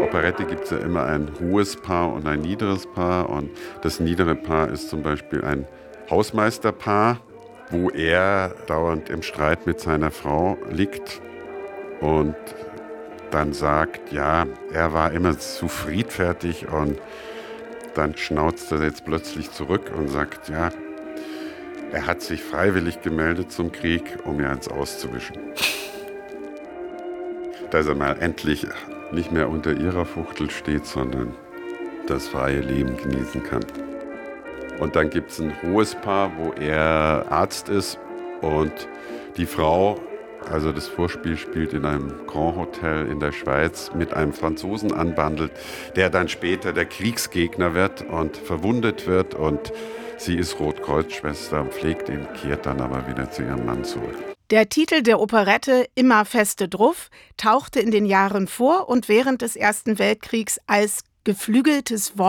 Operette gibt es ja immer ein hohes Paar und ein niederes Paar. Und das niedere Paar ist zum Beispiel ein Hausmeisterpaar, wo er dauernd im Streit mit seiner Frau liegt und dann sagt, ja, er war immer zu friedfertig, und dann schnauzt er jetzt plötzlich zurück und sagt, ja, er hat sich freiwillig gemeldet zum Krieg, um ihr eins auszuwischen. Dass er mal endlich nicht mehr unter ihrer Fuchtel steht, sondern das freie Leben genießen kann. Und dann gibt es ein hohes Paar, wo er Arzt ist und die Frau, also das Vorspiel spielt in einem Grand Hotel in der Schweiz, mit einem Franzosen anbandelt, der dann später der Kriegsgegner wird und verwundet wird, und sie ist Rotkreuzschwester und pflegt ihn, kehrt dann aber wieder zu ihrem Mann zurück. Der Titel der Operette »Immer feste Druff« tauchte in den Jahren vor und während des Ersten Weltkriegs als geflügeltes Wort